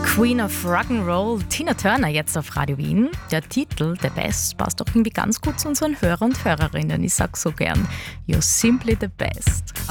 Queen of Rock'n'Roll, Tina Turner jetzt auf Radio Wien. Der Titel, The Best, passt doch irgendwie ganz gut zu unseren Hörer und Hörerinnen. Ich sag's so gern. You're simply the best.